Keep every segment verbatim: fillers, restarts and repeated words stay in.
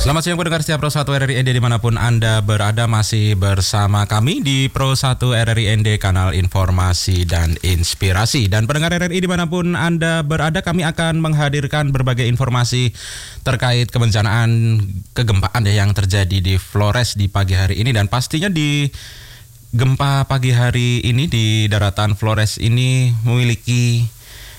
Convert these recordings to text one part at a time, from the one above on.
Selamat siang pendengar setia Pro satu R R I N D dimanapun Anda berada, masih bersama kami di Pro satu R R I N D, kanal informasi dan inspirasi. Dan pendengar R R I dimanapun Anda berada, kami akan menghadirkan berbagai informasi terkait kebencanaan kegempaan yang terjadi di Flores di pagi hari ini. Dan pastinya di gempa pagi hari ini di daratan Flores ini memiliki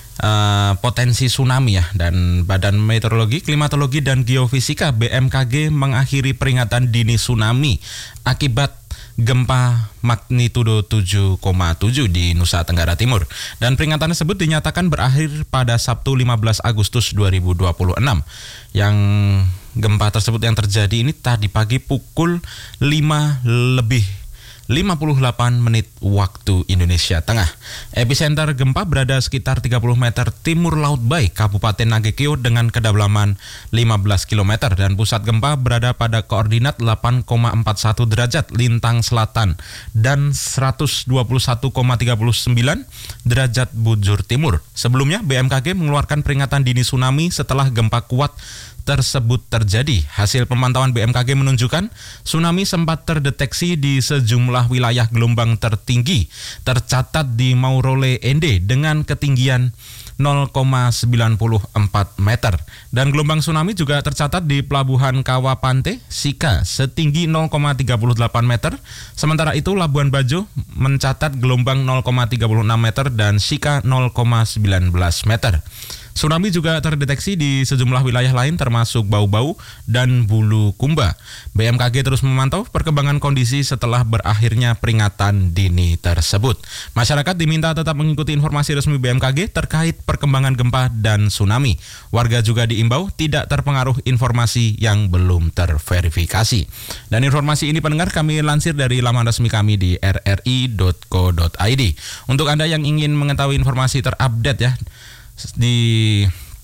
Uh, potensi tsunami ya, dan Badan Meteorologi, Klimatologi dan Geofisika B M K G mengakhiri peringatan dini tsunami akibat gempa magnitudo tujuh koma tujuh di Nusa Tenggara Timur. Dan peringatan tersebut dinyatakan berakhir pada Sabtu lima belas Agustus dua ribu dua puluh enam. Yang gempa tersebut yang terjadi ini tadi pagi pukul lima lebih lima puluh delapan menit waktu Indonesia Tengah. Epicenter gempa berada sekitar tiga puluh meter timur Laut Bay, Kabupaten Nagekeo dengan kedalaman lima belas kilometer, dan pusat gempa berada pada koordinat delapan koma empat satu derajat lintang selatan dan seratus dua puluh satu koma tiga sembilan derajat bujur timur. Sebelumnya B M K G mengeluarkan peringatan dini tsunami setelah gempa kuat tersebut terjadi. Hasil pemantauan B M K G menunjukkan tsunami sempat terdeteksi di sejumlah wilayah. Gelombang tertinggi tercatat di Maurole Ende dengan ketinggian nol koma sembilan empat meter, dan gelombang tsunami juga tercatat di Pelabuhan Kawapante, Sika setinggi nol koma tiga delapan meter. Sementara itu Labuan Bajo mencatat gelombang nol koma tiga enam meter dan Sika nol koma sembilan belas meter. Tsunami juga terdeteksi di sejumlah wilayah lain termasuk Bau-Bau dan Bulukumba. B M K G terus memantau perkembangan kondisi setelah berakhirnya peringatan dini tersebut. Masyarakat diminta tetap mengikuti informasi resmi B M K G terkait perkembangan gempa dan tsunami. Warga juga diimbau tidak terpengaruh informasi yang belum terverifikasi. Dan informasi ini pendengar kami lansir dari laman resmi kami di r r i dot co dot i d. Untuk Anda yang ingin mengetahui informasi terupdate ya di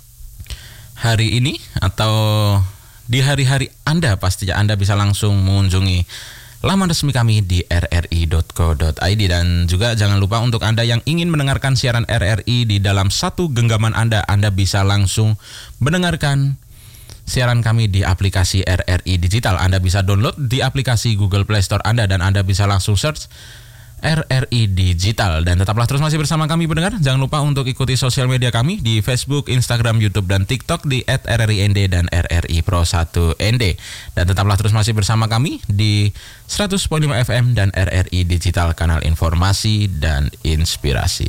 hari ini atau di hari-hari Anda, pastinya Anda bisa langsung mengunjungi laman resmi kami di r r i dot co dot i d. Dan juga jangan lupa untuk Anda yang ingin mendengarkan siaran R R I di dalam satu genggaman Anda, Anda bisa langsung mendengarkan siaran kami di aplikasi R R I Digital. Anda bisa download di aplikasi Google Play Store Anda dan Anda bisa langsung search R R I Digital. Dan tetaplah terus masih bersama kami pendengar. Jangan lupa untuk ikuti sosial media kami di Facebook, Instagram, YouTube, dan TikTok di et r r i n d dan R R I Pro satu N D. Dan tetaplah terus masih bersama kami di seratus koma lima F M dan R R I Digital, kanal informasi dan inspirasi.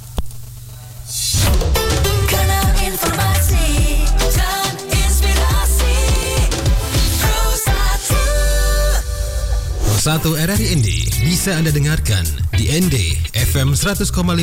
Kanal informasi dan inspirasi Pro satu. Pro satu R R I N D bisa Anda dengarkan di N D F M seratus koma lima